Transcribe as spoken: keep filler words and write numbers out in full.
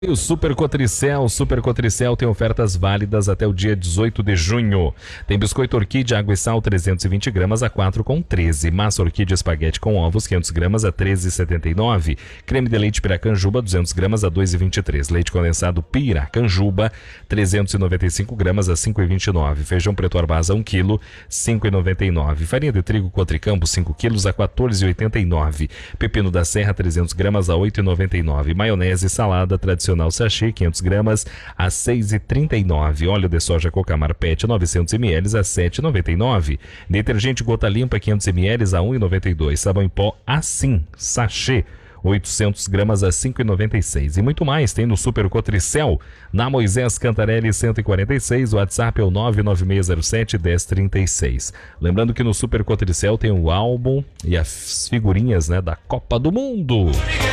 E o Super Cotricel, Super Cotricel tem ofertas válidas até o dia dezoito de junho. Tem biscoito orquídea, água e sal, trezentos e vinte gramas a quatro com treze. Massa orquídea espaguete com ovos, quinhentos gramas a treze e setenta e nove. Creme de leite Piracanjuba, duzentos gramas a dois e vinte e três. Leite condensado Piracanjuba, trezentos e noventa e cinco gramas a cinco e vinte e nove. Feijão preto Arbasa, um quilo, cinco e noventa e nove. Farinha de trigo Cotricampo, cinco quilos a quatorze e oitenta e nove. Pepino da Serra, trezentos gramas a oito e noventa e nove. Maionese salada tradicional sachê, quinhentos gramas a seis e trinta e nove. Óleo de soja Cocamar Pet, novecentos mililitros a sete e noventa e nove. Detergente Gota Limpa, quinhentos mililitros a um e noventa e dois. Sabão em pó Assim, sachê, oitocentos gramas a cinco e noventa e seis. E muito mais tem no Super Cotricel, na Moisés Cantarelli cento e quarenta e seis. O WhatsApp é o nove nove seis zero sete um zero três seis. Lembrando que no Super Cotricel tem o álbum e as figurinhas, né, da Copa do Mundo.